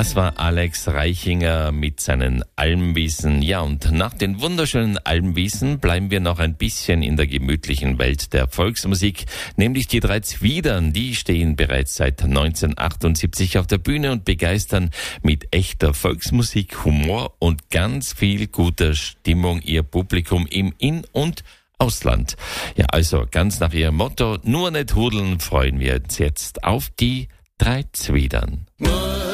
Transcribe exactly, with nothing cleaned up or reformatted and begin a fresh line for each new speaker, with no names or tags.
Das war Alex Reichinger mit seinen Almwiesen. Ja, und nach den wunderschönen Almwiesen bleiben wir noch ein bisschen in der gemütlichen Welt der Volksmusik, nämlich die drei Zwiedern. Die stehen bereits seit neunzehnhundertachtundsiebzig auf der Bühne und begeistern mit echter Volksmusik, Humor und ganz viel guter Stimmung ihr Publikum im In- und Ausland. Ja, also ganz nach ihrem Motto, nur nicht hudeln, freuen wir uns jetzt auf die drei Zwiedern.